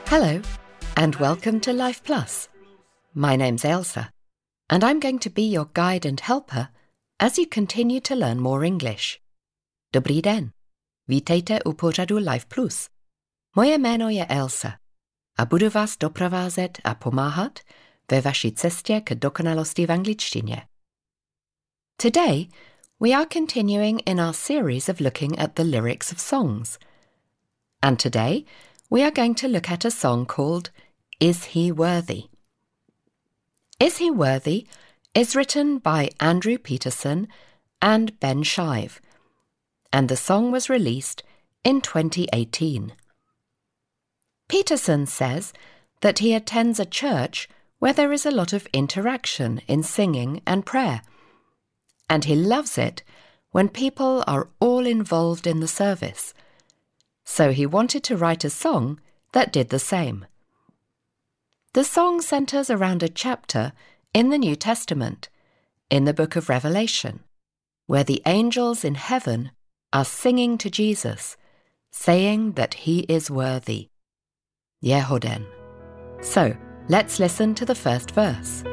Hello, and welcome to Life Plus. My name's Ailsa, and I'm going to be your guide and helper as you continue to learn more English. Dobrý den, vítejte u pořadu Life Plus. Moje jméno je Ailsa a budu vás doprovázet a pomáhat ve vaší cestě k dokonalosti v angličtině. Today, we are continuing in our series of looking at the lyrics of songs. And today, we are going to look at a song called Is He Worthy? Is He Worthy is written by Andrew Peterson and Ben Shive, and the song was released in 2018. Peterson says that he attends a church where there is a lot of interaction in singing and prayer, and he loves it when people are all involved in the service. So he wanted to write a song that did the same. The song centers around a chapter in the New Testament, in the book of Revelation, where the angels in heaven are singing to Jesus, saying that he is worthy. Yehoden. So, let's listen to the first verse.